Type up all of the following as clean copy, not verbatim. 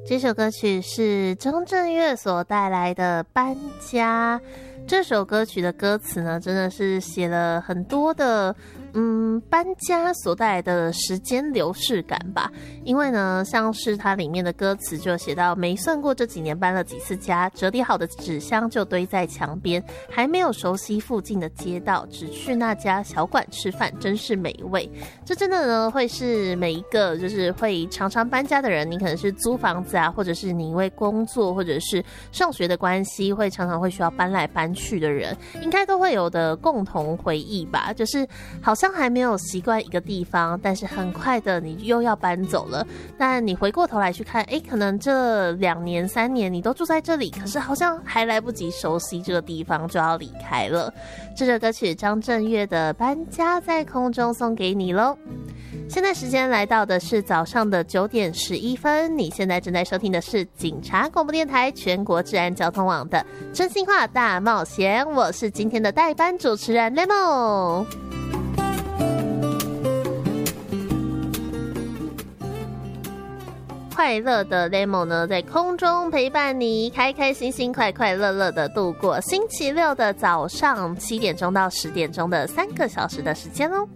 这首歌曲是张震岳所带来的《搬家》。这首歌曲的歌词呢，真的是写了很多的搬家所带来的时间流逝感吧。因为呢，像是它里面的歌词就写到，没算过这几年搬了几次家，整理好的纸箱就堆在墙边，还没有熟悉附近的街道，只去那家小馆吃饭，真是美味。这真的呢，会是每一个就是会常常搬家的人，你可能是租房子啊，或者是你因为工作或者是上学的关系，会常常会需要搬来搬去的人，应该都会有的共同回忆吧。就是好像还没有习惯一个地方，但是很快的你又要搬走了。但你回过头来去看，可能这2年3年你都住在这里，可是好像还来不及熟悉这个地方就要离开了。这首歌曲张震岳的《搬家》在空中送给你咯。现在时间来到的是早上的9点11分，你现在正在收听的是警察广播电台全国治安交通网的真心话大冒险，我是今天的代班主持人 Lemon。快乐的 Lemon 呢，在空中陪伴你，开开心心、快快乐乐的度过星期六的早上7点钟到10点钟的3个小时的时间咯。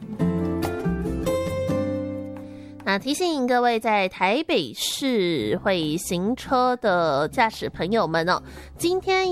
那提醒各位在台北市会行车的驾驶朋友们哦，今天